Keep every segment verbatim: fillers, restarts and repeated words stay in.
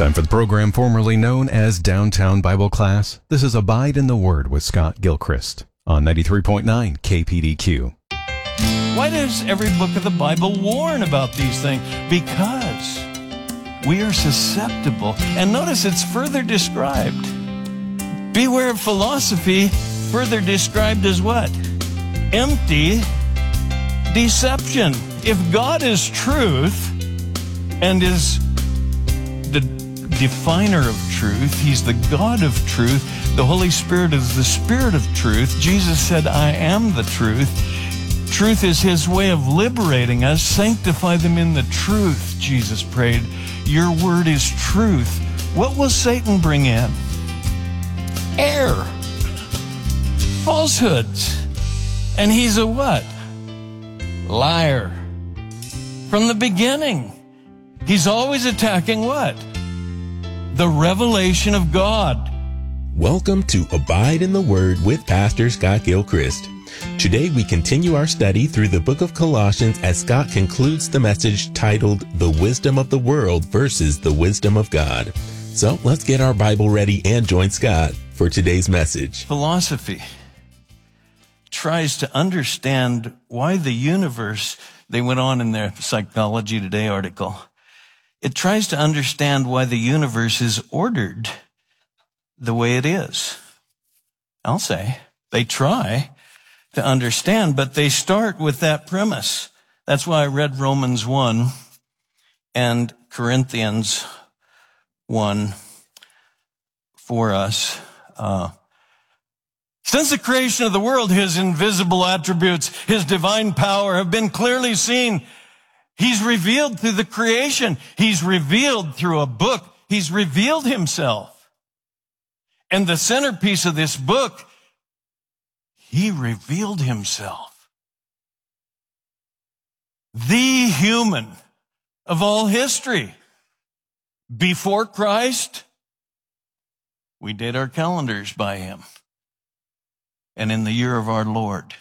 Time for the program formerly known as Downtown Bible Class. This is Abide in the Word with Scott Gilchrist on ninety-three point nine K P D Q. Why does every book of the Bible warn about these things? Because we are susceptible. And notice it's further described. Beware of philosophy, further described as what? Empty deception. If God is truth and is the definer of truth, He's the God of truth, the Holy Spirit is the Spirit of truth. Jesus said, I am the truth. Truth is His way of liberating us. Sanctify them in the truth, Jesus prayed. Your word is truth. What will Satan bring in? Error. Falsehoods. And he's a what? Liar. From the beginning. He's always attacking what? The revelation of God. Welcome to Abide in the Word with Pastor Scott Gilchrist. Today we continue our study through the book of Colossians as Scott concludes the message titled The Wisdom of the World versus the Wisdom of God. So let's get our Bible ready and join Scott for today's message. Philosophy tries to understand why the universe, they went on in their Psychology Today article, it tries to understand why the universe is ordered the way it is. I'll say, they try to understand, but they start with that premise. That's why I read Romans one and Corinthians one for us. Uh, Since the creation of the world, His invisible attributes, His divine power have been clearly seen. He's revealed through the creation. He's revealed through a book. He's revealed Himself. And the centerpiece of this book, He revealed Himself. The human of all history. Before Christ, we did our calendars by Him. And in the year of our Lord,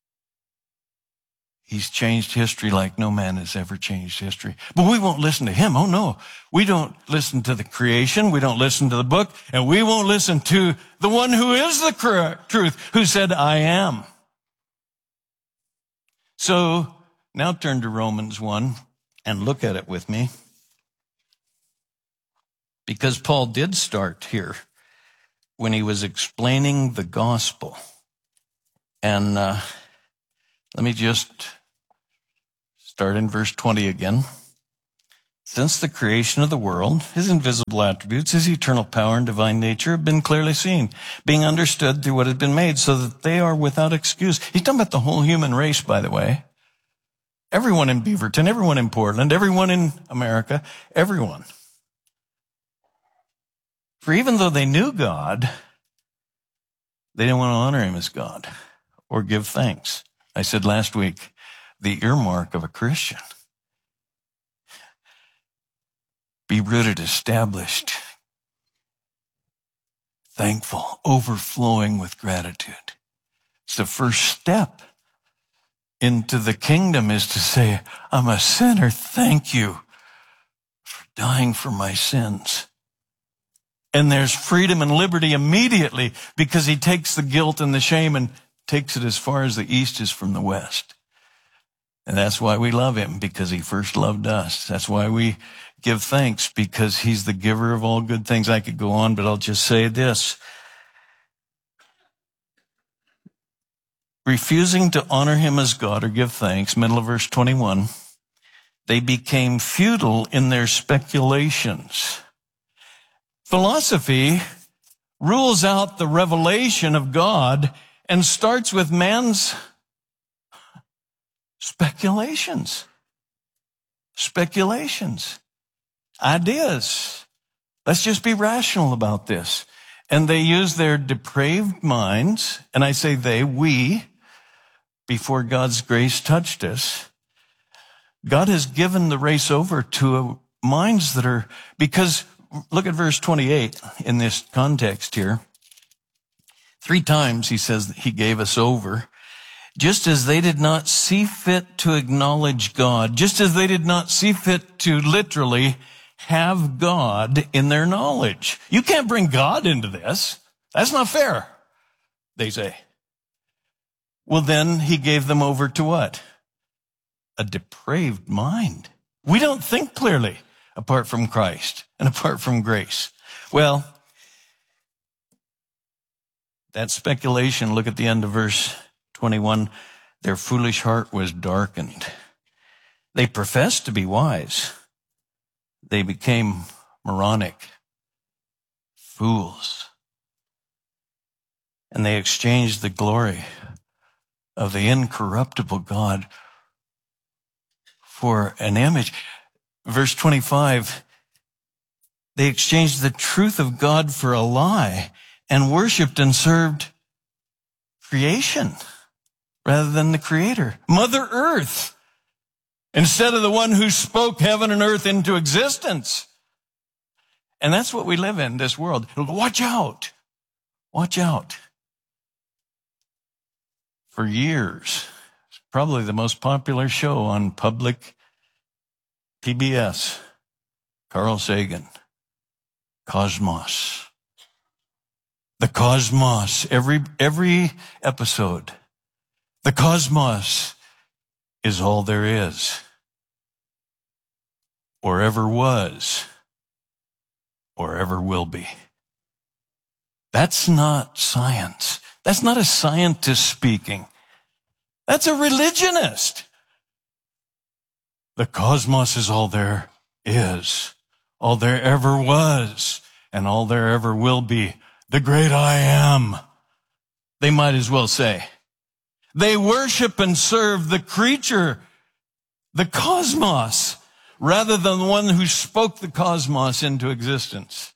He's changed history like no man has ever changed history. But we won't listen to Him. Oh, no. We don't listen to the creation. We don't listen to the book. And we won't listen to the one who is the correct truth, who said, I am. So now turn to Romans one and look at it with me. Because Paul did start here when he was explaining the gospel. And uh, let me just start in verse twenty again. Since the creation of the world, His invisible attributes, His eternal power and divine nature have been clearly seen, being understood through what has been made, so that they are without excuse. He's talking about the whole human race, by the way. Everyone in Beaverton, everyone in Portland, everyone in America, everyone. For even though they knew God, they didn't want to honor Him as God or give thanks. I said last week, the earmark of a Christian. Be rooted, established, thankful, overflowing with gratitude. It's the first step into the kingdom is to say, I'm a sinner. Thank you for dying for my sins. And there's freedom and liberty immediately because He takes the guilt and the shame and takes it as far as the east is from the west. And that's why we love Him, because He first loved us. That's why we give thanks, because He's the giver of all good things. I could go on, but I'll just say this. Refusing to honor Him as God or give thanks, middle of verse twenty-one, they became futile in their speculations. Philosophy rules out the revelation of God and starts with man's speculations. Speculations. Ideas. Let's just be rational about this. And they use their depraved minds, and I say they, we, before God's grace touched us, God has given the race over to minds that are, because look at verse twenty-eight in this context here. Three times He says that He gave us over. Just as they did not see fit to acknowledge God, just as they did not see fit to literally have God in their knowledge. You can't bring God into this. That's not fair, they say. Well, then he gave them over to what? A depraved mind. We don't think clearly apart from Christ and apart from grace. Well, that speculation, look at the end of verse twenty-one. Their foolish heart was darkened. They professed to be wise. They became moronic fools. And they exchanged the glory of the incorruptible God for an image. Verse twenty-five, they exchanged the truth of God for a lie and worshiped and served creation rather than the Creator. Mother Earth, instead of the one who spoke heaven and earth into existence. And that's what we live in, this world. Watch out. Watch out. For years, it's probably the most popular show on public P B S, Carl Sagan, Cosmos. The cosmos, every, every episode. The cosmos is all there is, or ever was, or ever will be. That's not science. That's not a scientist speaking. That's a religionist. The cosmos is all there is, all there ever was, and all there ever will be. The great I am, they might as well say. They worship and serve the creature, the cosmos, rather than the one who spoke the cosmos into existence.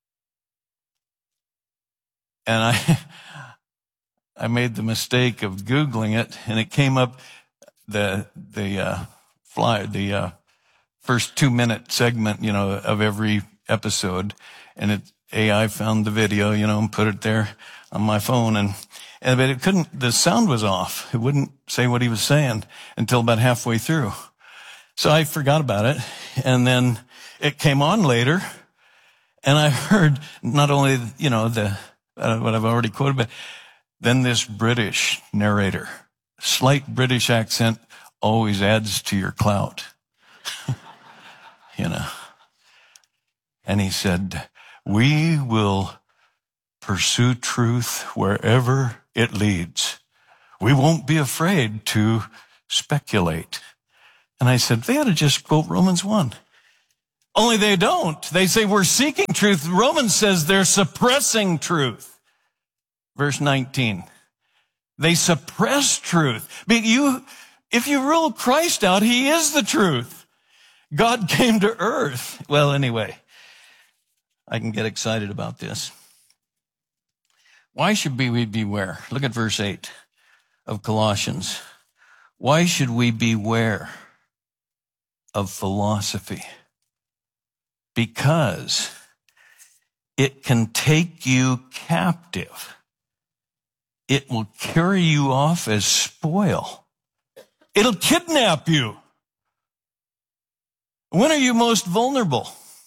And I, I made the mistake of Googling it, and it came up the the uh, fly the uh, first two minute segment, you know, of every episode, and it. A I found the video, you know, and put it there on my phone, and, and but it couldn't, the sound was off. It wouldn't say what he was saying until about halfway through. So I forgot about it, and then it came on later, and I heard not only, you know, the, uh, what I've already quoted, but then this British narrator, slight British accent always adds to your clout, you know. And he said, we will pursue truth wherever it leads. We won't be afraid to speculate. And I said, they ought to just quote Romans one. Only they don't. They say we're seeking truth. Romans says they're suppressing truth. Verse nineteen. They suppress truth. But you, if you rule Christ out, he is the truth. God came to earth. Well, anyway. I can get excited about this. Why should we beware? Look at verse eight of Colossians. Why should we beware of philosophy? Because it can take you captive. It will carry you off as spoil. It'll kidnap you. When are you most vulnerable?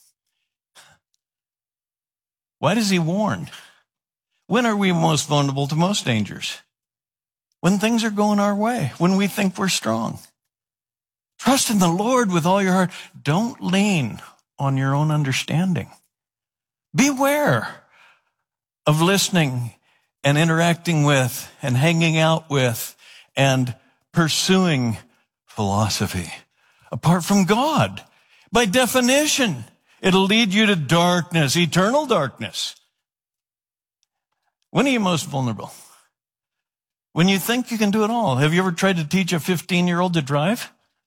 Why does he warn? When are we most vulnerable to most dangers? When things are going our way, when we think we're strong. Trust in the Lord with all your heart. Don't lean on your own understanding. Beware of listening and interacting with and hanging out with and pursuing philosophy apart from God. By definition, it'll lead you to darkness, eternal darkness. When are you most vulnerable? When you think you can do it all. Have you ever tried to teach a fifteen-year-old to drive?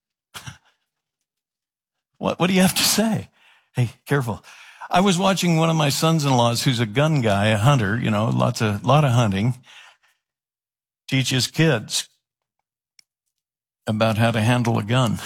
What, what do you have to say? Hey, careful. I was watching one of my sons-in-laws who's a gun guy, a hunter, you know, lots of, lot of hunting, teach his kids about how to handle a gun.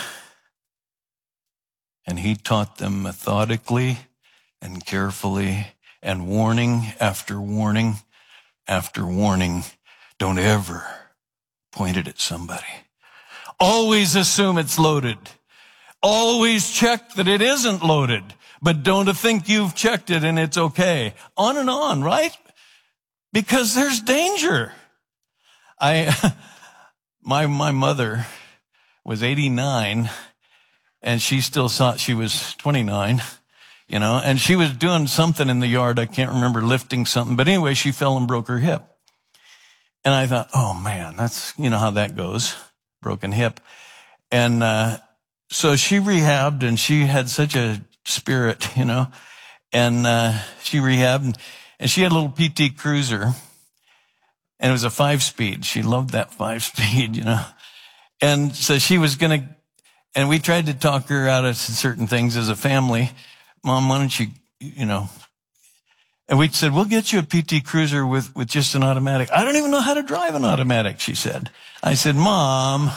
And he taught them methodically and carefully and warning after warning after warning. Don't ever point it at somebody. Always assume it's loaded. Always check that it isn't loaded but don't think you've checked it and it's okay. On and on, right? Because there's danger. I, my, my mother was eighty-nine and she still thought she was twenty-nine, you know, and she was doing something in the yard. I can't remember, lifting something, but anyway, she fell and broke her hip. And I thought, oh man, that's, you know how that goes. Broken hip. And, uh, so she rehabbed and she had such a spirit, you know, and, uh, she rehabbed and, and she had a little P T Cruiser and it was a five speed. She loved that five speed, you know, and so she was going to, and we tried to talk her out of certain things as a family. Mom, why don't you, you know, and we said, we'll get you a P T Cruiser with, with just an automatic. I don't even know how to drive an automatic, she said. I said, Mom,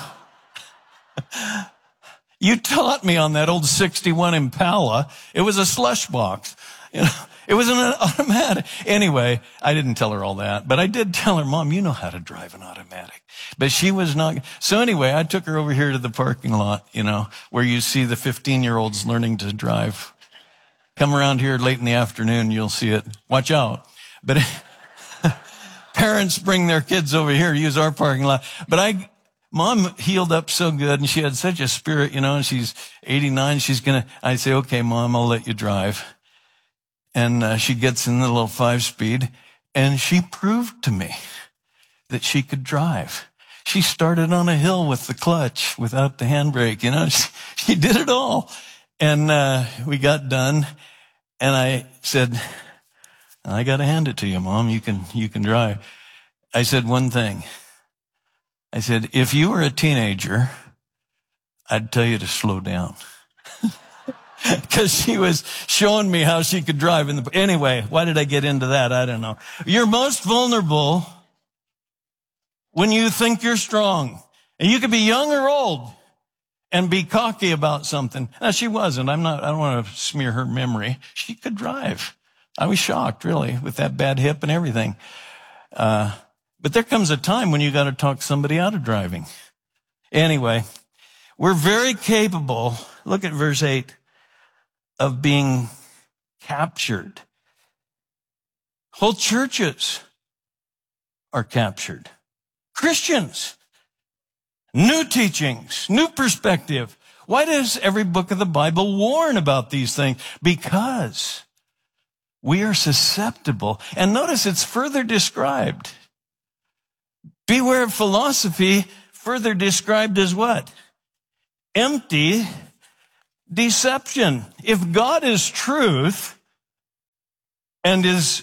you taught me on that old sixty-one Impala. It was a slush box. You know, it was an automatic. Anyway, I didn't tell her all that, but I did tell her, Mom, you know how to drive an automatic. But she was not. So anyway, I took her over here to the parking lot, you know, where you see the fifteen-year-olds learning to drive. Come around here late in the afternoon, you'll see it. Watch out. But parents bring their kids over here to use our parking lot. But I, Mom healed up so good and she had such a spirit, you know, and she's eighty-nine. She's going to, I say, okay, Mom, I'll let you drive. And uh, she gets in the little five speed and she proved to me that she could drive. She started on a hill with the clutch without the handbrake, you know, she, she did it all. And, uh, we got done and I said, I got to hand it to you, Mom. You can, you can drive. I said one thing. I said, if you were a teenager, I'd tell you to slow down. Because she was showing me how she could drive. In the, anyway, why did I get into that? I don't know. You're most vulnerable when you think you're strong. And you could be young or old and be cocky about something. Now, she wasn't. I'm not, I don't want to smear her memory. She could drive. I was shocked, really, with that bad hip and everything. Uh, but there comes a time when you got to talk somebody out of driving. Anyway, we're very capable. Look at verse eight, of being captured. Whole churches are captured. Christians. New teachings, new perspective. Why does every book of the Bible warn about these things? Because we are susceptible. And notice it's further described. Beware of philosophy, further described as what? Empty deception. If God is truth and is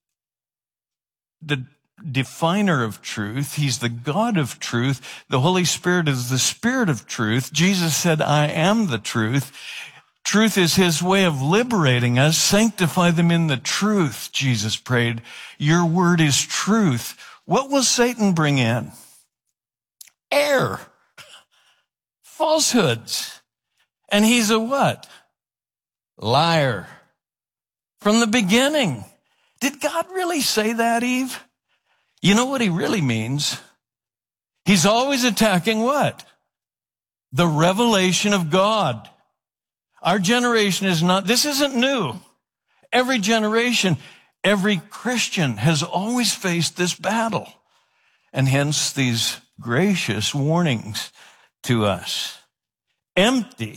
the definer of truth, he's the God of truth, the Holy Spirit is the Spirit of truth. Jesus said, I am the truth. Truth is his way of liberating us. Sanctify them in the truth, Jesus prayed. Your word is truth. What will Satan bring in? Error. Falsehoods. And he's a what? Liar. From the beginning. Did God really say that, Eve? You know what he really means? He's always attacking what? The revelation of God. Our generation is not, this isn't new. Every generation, every Christian has always faced this battle. And hence these gracious warnings to us. Empty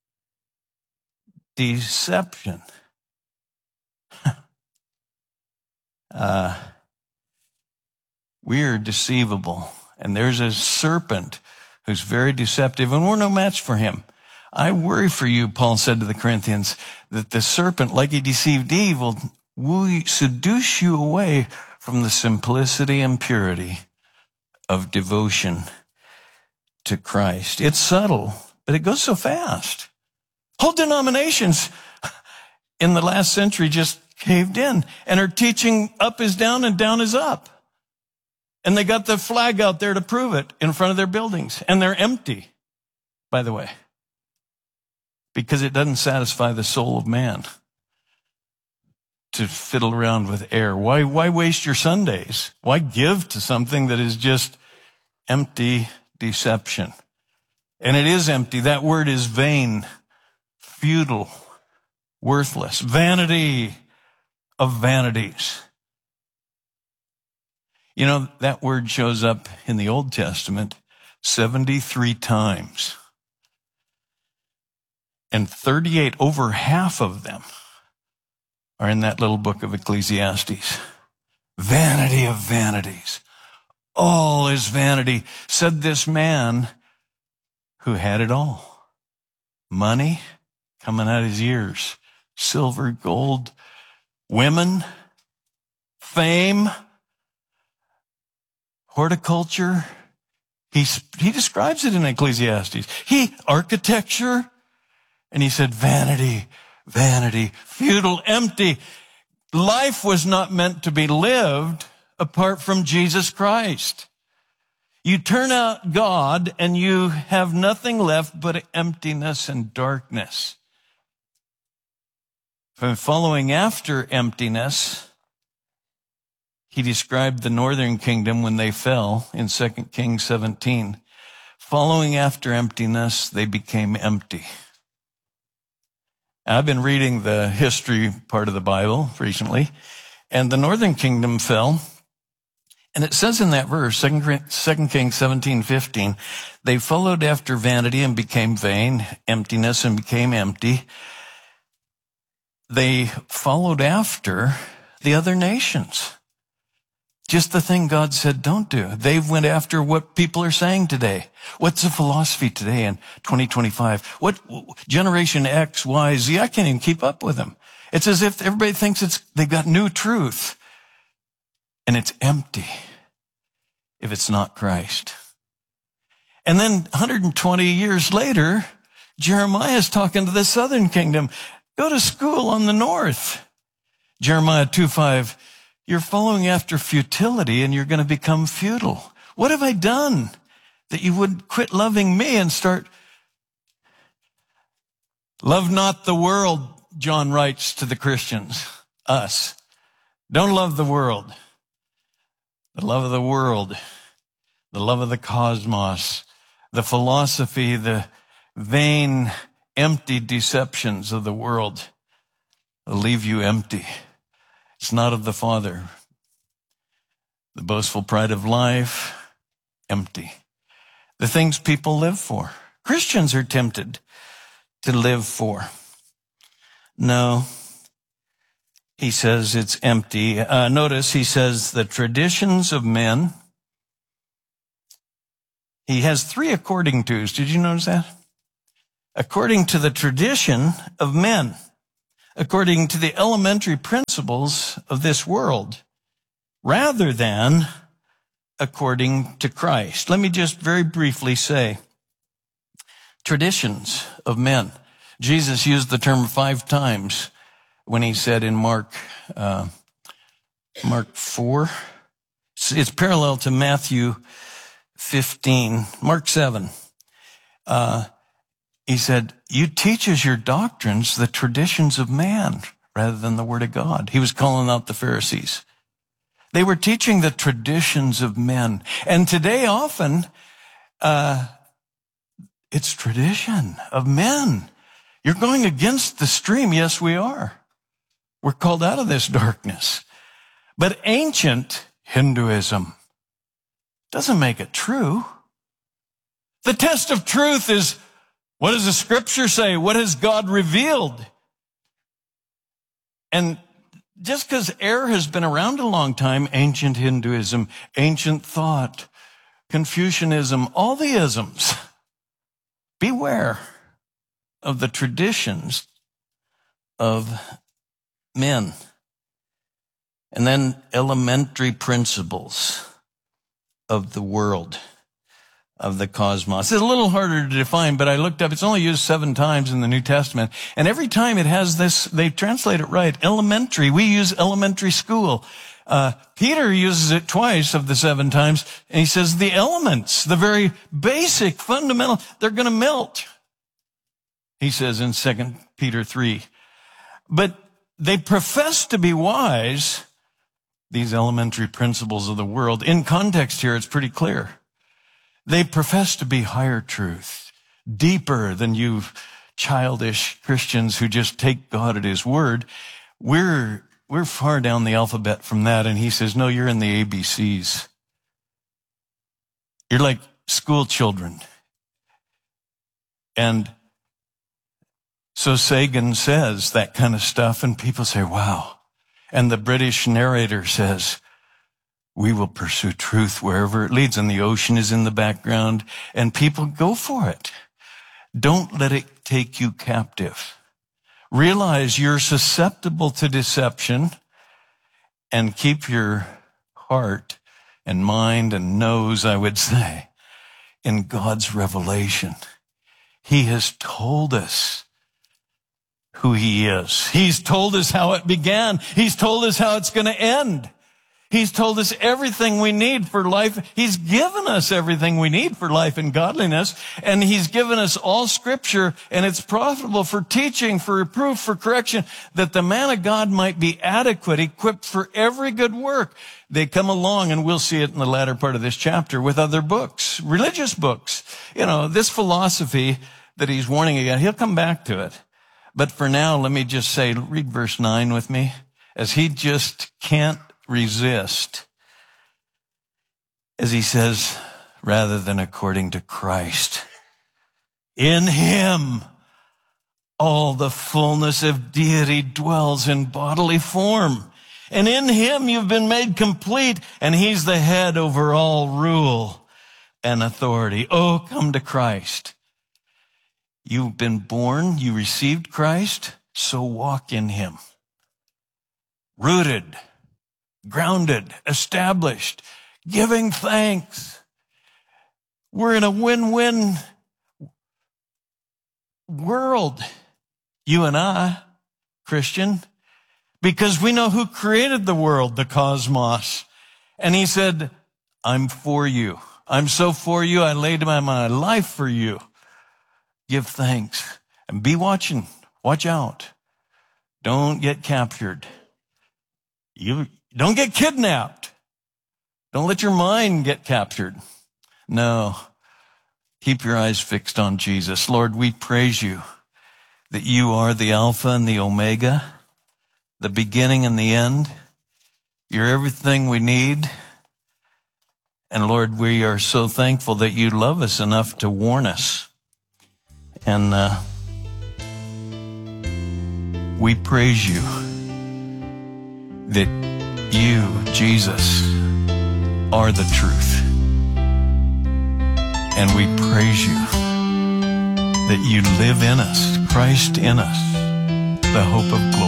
deception. uh, we are deceivable. And there's a serpent who's very deceptive, and we're no match for him. I worry for you, Paul said to the Corinthians, that the serpent, like he deceived Eve, will, will seduce you away from the simplicity and purity of devotion to Christ. It's subtle, but it goes so fast. Whole denominations in the last century just caved in and are teaching up is down and down is up. And they got the flag out there to prove it in front of their buildings. And they're empty, by the way, because it doesn't satisfy the soul of man to fiddle around with air. Why, why waste your Sundays? Why give to something that is just empty deception? And it is empty. That word is vain, futile, worthless. Vanity of vanities. You know, that word shows up in the Old Testament seventy-three times. And thirty-eight, over half of them, are in that little book of Ecclesiastes. Vanity of vanities. All is vanity, said this man who had it all. Money coming out his ears. Silver, gold, women, fame, horticulture. He, he describes it in Ecclesiastes. He, architecture. And he said, vanity, vanity, futile, empty. Life was not meant to be lived apart from Jesus Christ. You turn out God and you have nothing left but emptiness and darkness. From following after emptiness, he described the northern kingdom when they fell in Second Kings seventeen. Following after emptiness, they became empty. I've been reading the history part of the Bible recently, and the northern kingdom fell. And it says in that verse, Second Kings seventeen fifteen, they followed after vanity and became vain, emptiness and became empty. They followed after the other nations. Just the thing God said don't do. They went after what people are saying today. What's the philosophy today in twenty twenty-five? What generation X, Y, Z? I can't even keep up with them. It's as if everybody thinks it's they've got new truth. And it's empty if it's not Christ. And then one hundred twenty years later, Jeremiah is talking to the southern kingdom. Go to school on the north. Jeremiah two five. You're following after futility and you're going to become futile. What have I done that you would quit loving me and start? Love not the world, John writes to the Christians, us. Don't love the world. The love of the world, the love of the cosmos, the philosophy, the vain, empty deceptions of the world will leave you empty. It's not of the Father. The boastful pride of life, empty. The things people live for. Christians are tempted to live for. No, he says it's empty. Uh, notice he says the traditions of men. He has three according tos. Did you notice that? According to the tradition of men. According to the elementary principles of this world, rather than according to Christ. Let me just very briefly say, traditions of men. Jesus used the term five times when he said in Mark, uh, Mark four. It's parallel to Matthew fifteen, Mark seven. Uh, He said, you teach as your doctrines the traditions of man rather than the word of God. He was calling out the Pharisees. They were teaching the traditions of men. And today often, uh, it's tradition of men. You're going against the stream. Yes, we are. We're called out of this darkness. But ancient Hinduism doesn't make it true. The test of truth is, what does the scripture say? What has God revealed? And just because error has been around a long time, ancient Hinduism, ancient thought, Confucianism, all the isms, beware of the traditions of men. And then elementary principles of the world, of the cosmos. It's a little harder to define, but I looked up. It's only used seven times in the New Testament. And every time it has this, they translate it right. Elementary. We use elementary school. Uh, Peter uses it twice of the seven times. And he says the elements, the very basic, fundamental, they're going to melt. He says in Second Peter three. But they profess to be wise, these elementary principles of the world. In context here, it's pretty clear. They profess to be higher truth, deeper than you've childish Christians who just take God at his word. We're, we're far down the alphabet from that. And he says, no, you're in the A B Cs. You're like school children. And so Sagan says that kind of stuff, and people say, wow. And the British narrator says, we will pursue truth wherever it leads. And the ocean is in the background, and people go for it. Don't let it take you captive. Realize you're susceptible to deception, and keep your heart and mind and nose, I would say, in God's revelation. He has told us who he is. He's told us how it began. He's told us how it's going to end. He's told us everything we need for life. He's given us everything we need for life and godliness. And he's given us all scripture, and it's profitable for teaching, for reproof, for correction, that the man of God might be adequate, equipped for every good work. They come along, and we'll see it in the latter part of this chapter, with other books, religious books. You know, this philosophy that he's warning against, he'll come back to it. But for now, let me just say, read verse nine with me, as he just can't resist, as he says, rather than according to Christ. In him, all the fullness of deity dwells in bodily form. And in him you've been made complete, and he's the head over all rule and authority. Oh, come to Christ. You've been born, you received Christ, so walk in him. Rooted, grounded, established, giving thanks. We're in a win-win world, you and I, Christian, because we know who created the world, the cosmos. And he said, I'm for you. I'm so for you, I laid my, my life for you. Give thanks and be watching. Watch out. Don't get captured. You don't get kidnapped. Don't let your mind get captured. No. Keep your eyes fixed on Jesus. Lord, we praise you that you are the Alpha and the Omega, the beginning and the end. You're everything we need. And Lord, we are so thankful that you love us enough to warn us. And uh, we praise you that you, Jesus, are the truth. And we praise you that you live in us, Christ in us, the hope of glory.